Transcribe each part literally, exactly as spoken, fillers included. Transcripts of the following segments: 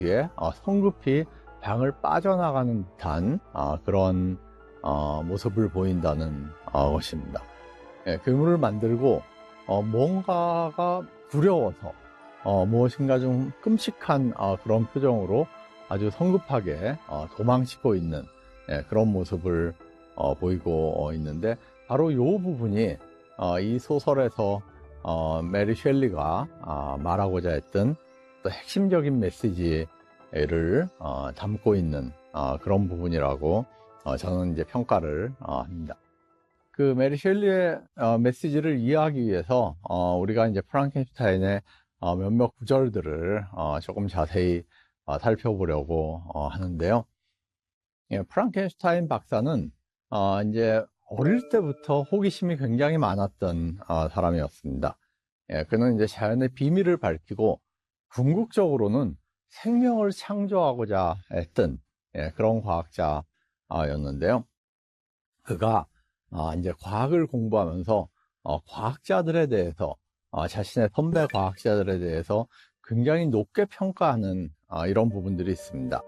뒤에 어, 성급히 방을 빠져나가는 듯한 어, 그런 어, 모습을 보인다는 어, 것입니다. 예, 괴물을 만들고 어, 뭔가가 두려워서 어, 무엇인가 좀 끔찍한 어, 그런 표정으로 아주 성급하게 어, 도망치고 있는 예, 그런 모습을 어, 보이고 어, 있는데, 바로 이 부분이 어, 이 소설에서 어, 메리 셸리가 어, 말하고자 했던 또 핵심적인 메시지를 어, 담고 있는 어, 그런 부분이라고 어, 저는 이제 평가를 어, 합니다. 그 메리 셸리의 어, 메시지를 이해하기 위해서 어, 우리가 이제 프랑켄슈타인의 어, 몇몇 구절들을 어, 조금 자세히 어, 살펴보려고 어, 하는데요. 예, 프랑켄슈타인 박사는 어, 이제 어릴 때부터 호기심이 굉장히 많았던 어, 사람이었습니다. 예, 그는 이제 자연의 비밀을 밝히고 궁극적으로는 생명을 창조하고자 했던 예, 그런 과학자였는데요. 그가 어, 이제 과학을 공부하면서 어, 과학자들에 대해서 어, 자신의 선배 과학자들에 대해서 굉장히 높게 평가하는 어, 이런 부분들이 있습니다.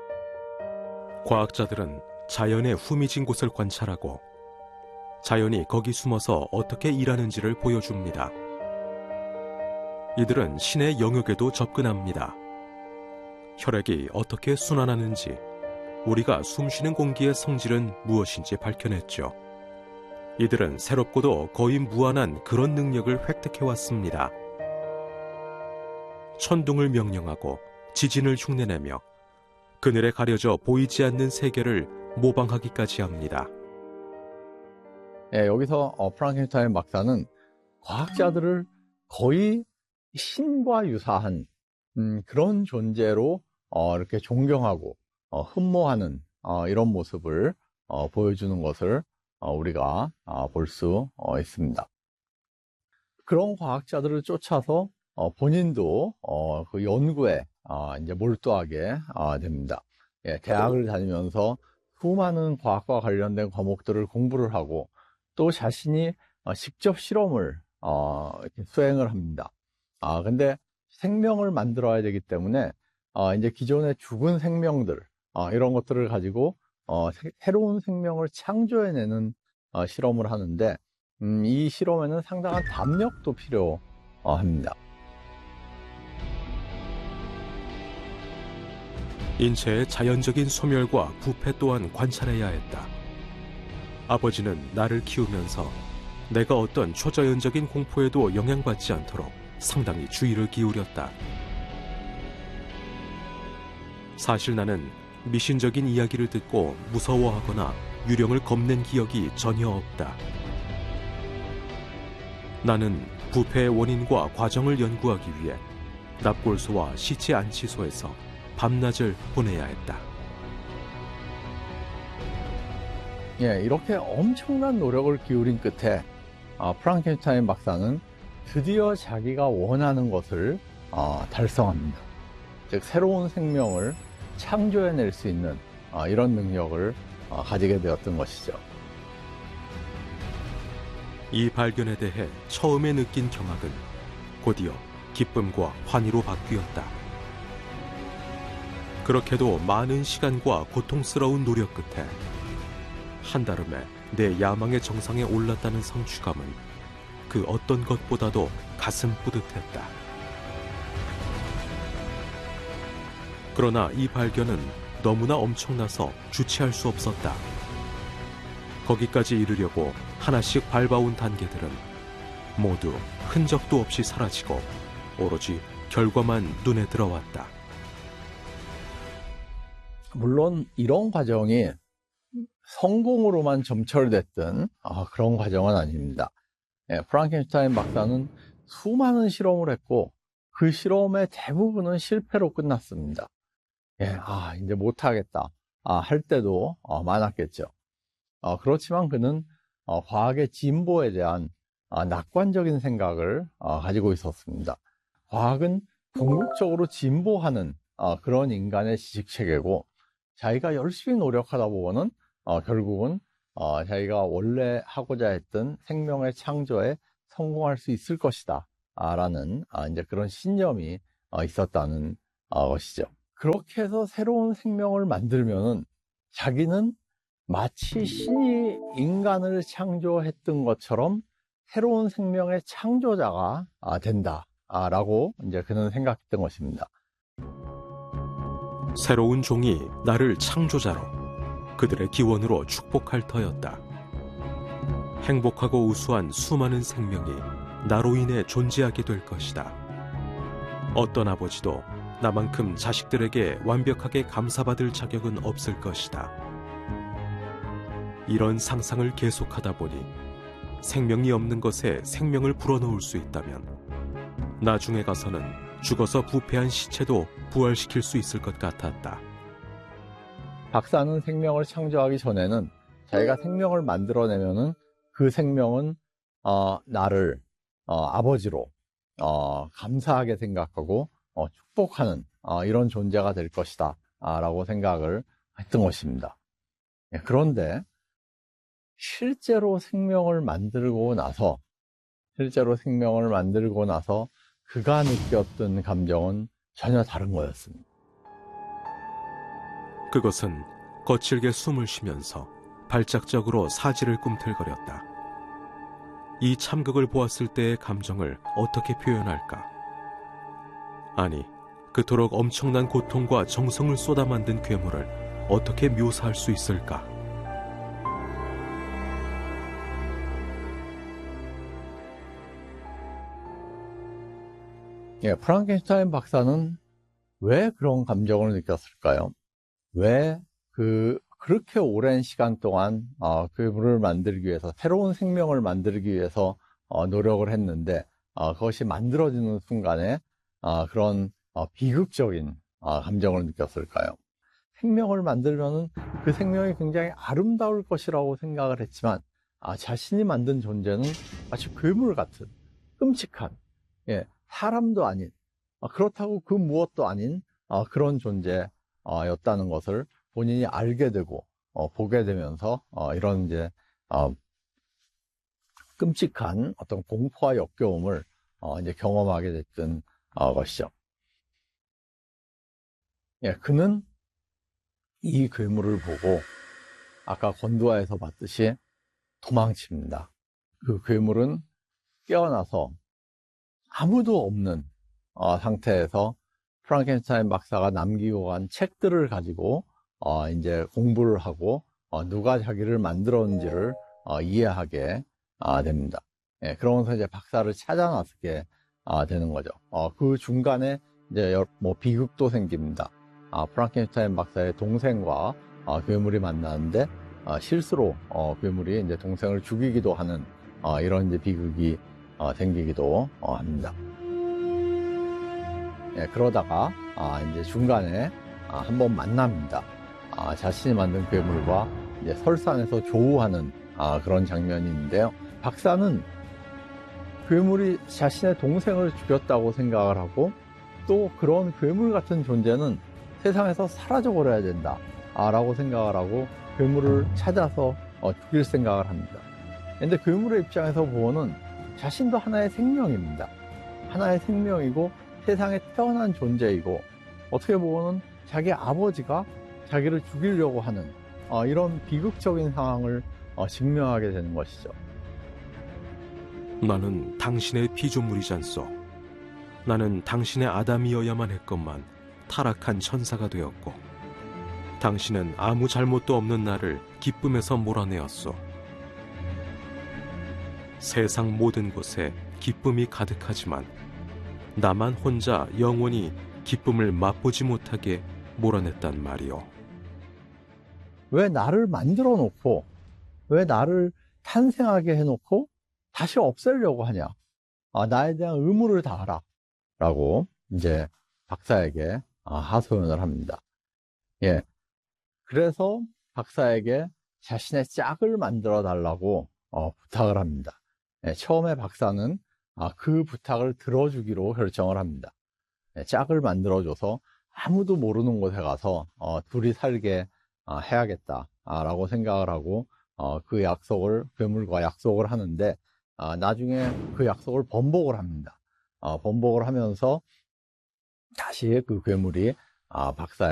과학자들은 자연의 후미진 곳을 관찰하고 자연이 거기 숨어서 어떻게 일하는지를 보여줍니다. 이들은 신의 영역에도 접근합니다. 혈액이 어떻게 순환하는지, 우리가 숨쉬는 공기의 성질은 무엇인지 밝혀냈죠. 이들은 새롭고도 거의 무한한 그런 능력을 획득해왔습니다. 천둥을 명령하고 지진을 흉내내며 그늘에 가려져 보이지 않는 세계를 모방하기까지 합니다. 예, 여기서 어, 프랑켄슈타인 박사는 과학자들을 거의 신과 유사한 음, 그런 존재로 어, 이렇게 존경하고 어, 흠모하는 어, 이런 모습을 어, 보여주는 것을 어, 우리가 어, 볼 수 어, 있습니다. 그런 과학자들을 쫓아서 어, 본인도 어, 그 연구에 어, 이제 몰두하게 어, 됩니다. 예, 대학을 다니면서 수많은 과학과 관련된 과목들을 공부를 하고 또 자신이 어, 직접 실험을 어, 이렇게 수행을 합니다. 아, 근데 생명을 만들어야 되기 때문에 어, 이제 기존의 죽은 생명들 어, 이런 것들을 가지고 어, 새, 새로운 생명을 창조해내는 어, 실험을 하는데 음, 이 실험에는 상당한 담력도 필요합니다. 인체의 자연적인 소멸과 부패 또한 관찰해야 했다. 아버지는 나를 키우면서 내가 어떤 초자연적인 공포에도 영향받지 않도록 상당히 주의를 기울였다. 사실 나는 미신적인 이야기를 듣고 무서워하거나 유령을 겁낸 기억이 전혀 없다. 나는 부패의 원인과 과정을 연구하기 위해 납골소와 시체 안치소에서 밤낮을 보내야 했다. 예, 이렇게 엄청난 노력을 기울인 끝에 어, 프랑켄슈타인 박사는 드디어 자기가 원하는 것을 어, 달성합니다. 즉 새로운 생명을 창조해낼 수 있는 어, 이런 능력을 어, 가지게 되었던 것이죠. 이 발견에 대해 처음에 느낀 경악은 곧이어 기쁨과 환희로 바뀌었다. 그렇게도 많은 시간과 고통스러운 노력 끝에 한달음에 내 야망의 정상에 올랐다는 성취감은 그 어떤 것보다도 가슴 뿌듯했다. 그러나 이 발견은 너무나 엄청나서 주체할 수 없었다. 거기까지 이르려고 하나씩 밟아온 단계들은 모두 흔적도 없이 사라지고 오로지 결과만 눈에 들어왔다. 물론 이런 과정이 성공으로만 점철됐던 어, 그런 과정은 아닙니다. 예, 프랑켄슈타인 박사는 수많은 실험을 했고 그 실험의 대부분은 실패로 끝났습니다. 예, 아, 이제 못하겠다 아, 할 때도 어, 많았겠죠. 어, 그렇지만 그는 어, 과학의 진보에 대한 어, 낙관적인 생각을 어, 가지고 있었습니다. 과학은 궁극적으로 진보하는 어, 그런 인간의 지식체계고 자기가 열심히 노력하다 보면은 어, 결국은 어, 자기가 원래 하고자 했던 생명의 창조에 성공할 수 있을 것이다 아, 라는 아, 이제 그런 신념이 어, 있었다는 어, 것이죠. 그렇게 해서 새로운 생명을 만들면은 자기는 마치 신이 인간을 창조했던 것처럼 새로운 생명의 창조자가 된다라고 이제 그는 생각했던 것입니다. 새로운 종이 나를 창조자로, 그들의 기원으로 축복할 터였다. 행복하고 우수한 수많은 생명이 나로 인해 존재하게 될 것이다. 어떤 아버지도 나만큼 자식들에게 완벽하게 감사받을 자격은 없을 것이다. 이런 상상을 계속하다 보니 생명이 없는 것에 생명을 불어넣을 수 있다면 나중에 가서는 죽어서 부패한 시체도 부활시킬 수 있을 것 같았다. 박사는 생명을 창조하기 전에는 자기가 생명을 만들어내면은 그 생명은 어, 나를 어, 아버지로 어, 감사하게 생각하고 어, 축복하는 어, 이런 존재가 될 것이다 아, 라고 생각을 했던 것입니다. 예, 그런데 실제로 생명을 만들고 나서 실제로 생명을 만들고 나서 그가 느꼈던 감정은 전혀 다른 거였습니다. 그것은 거칠게 숨을 쉬면서 발작적으로 사지를 꿈틀거렸다. 이 참극을 보았을 때의 감정을 어떻게 표현할까? 아니, 그토록 엄청난 고통과 정성을 쏟아 만든 괴물을 어떻게 묘사할 수 있을까? 예, 프랑켄슈타인 박사는 왜 그런 감정을 느꼈을까요? 왜 그 그렇게 오랜 시간 동안 어, 괴물을 만들기 위해서, 새로운 생명을 만들기 위해서 어, 노력을 했는데 어, 그것이 만들어지는 순간에 어, 그런 어, 비극적인 어, 감정을 느꼈을까요? 생명을 만들면은 그 생명이 굉장히 아름다울 것이라고 생각을 했지만 아, 자신이 만든 존재는 마치 괴물 같은 끔찍한, 예, 사람도 아닌, 어, 그렇다고 그 무엇도 아닌 어, 그런 존재였다는 것을 본인이 알게 되고 어, 보게 되면서 어, 이런 이제 어, 끔찍한 어떤 공포와 역겨움을 어, 이제 경험하게 됐던 어, 것이죠. 예, 그는 이 괴물을 보고 아까 권두아에서 봤듯이 도망칩니다. 그 괴물은 깨어나서 아무도 없는 어, 상태에서 프랑켄슈타인 박사가 남기고 간 책들을 가지고 어, 이제 공부를 하고 어, 누가 자기를 만들었는지를 어, 이해하게 어, 됩니다. 예, 그러면서 이제 박사를 찾아 나서게 어, 되는 거죠. 어, 그 중간에 이제 여, 뭐 비극도 생깁니다. 아, 프랑켄슈타인 박사의 동생과 어, 괴물이 만나는데 어, 실수로 어, 괴물이 이제 동생을 죽이기도 하는 어, 이런 이제 비극이 어, 생기기도 어, 합니다. 예, 그러다가 아, 이제 중간에 아, 한번 만납니다. 아, 자신이 만든 괴물과 이제 설산에서 조우하는 아, 그런 장면이 있는데요. 박사는 괴물이 자신의 동생을 죽였다고 생각을 하고 또 그런 괴물 같은 존재는 세상에서 사라져 버려야 된다 아, 라고 생각을 하고 괴물을 찾아서 어, 죽일 생각을 합니다. 근데 괴물의 입장에서 보면은 자신도 하나의 생명입니다. 하나의 생명이고 세상에 태어난 존재이고 어떻게 보면은 자기 아버지가 자기를 죽이려고 하는 어, 이런 비극적인 상황을 어, 증명하게 되는 것이죠. 나는 당신의 피조물이잖소. 나는 당신의 아담이어야만 했건만 타락한 천사가 되었고, 당신은 아무 잘못도 없는 나를 기쁨에서 몰아내었소. 세상 모든 곳에 기쁨이 가득하지만 나만 혼자 영원히 기쁨을 맛보지 못하게 몰아냈단 말이오. 왜 나를 만들어 놓고 왜 나를 탄생하게 해놓고 다시 없애려고 하냐? 아, 나에 대한 의무를 다하라 라고 이제 박사에게 아, 하소연을 합니다. 예, 그래서 박사에게 자신의 짝을 만들어 달라고 어, 부탁을 합니다. 예, 처음에 박사는 아, 그 부탁을 들어주기로 결정을 합니다. 예, 짝을 만들어줘서 아무도 모르는 곳에 가서 어, 둘이 살게 어, 해야겠다라고 생각을 하고 어, 그 약속을, 괴물과 약속을 하는데 어, 나중에 그 약속을 번복을 합니다. 어, 번복을 하면서 다시 그 괴물이 아, 박사야.